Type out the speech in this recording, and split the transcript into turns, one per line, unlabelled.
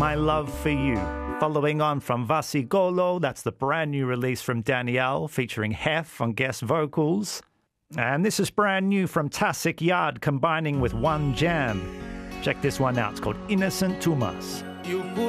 My Love for You. Following on from Vasigolo, that's the brand new release from Danielle, featuring Hef on guest vocals. And this is brand new from Tasik Yard, combining with One Jam. Check this one out. It's called Innocent Tumas.
You